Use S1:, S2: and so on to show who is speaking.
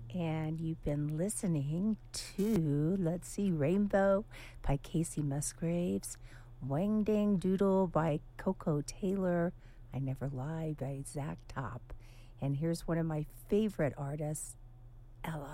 S1: And you've been listening to, let's see, Rainbow by Casey Musgraves, Wang Dang Doodle by Coco Taylor, I Never Lie by Zach Top. And here's one of my favorite artists, Ella.